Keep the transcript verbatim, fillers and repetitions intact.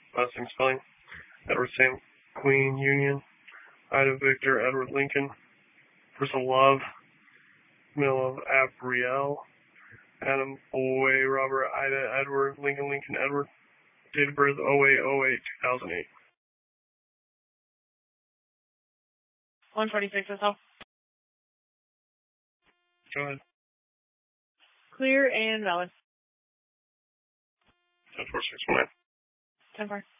last name spelling, Edward Sam Queen Union, Ida Victor Edward Lincoln, first of Love, middle of Abriel, Adam Boy Robert Ida Edward Lincoln Lincoln Edward, date of birth oh eight oh eight two thousand eight. one forty-six S L. Go ahead. Clear and valid. ten four six one nine. ten four.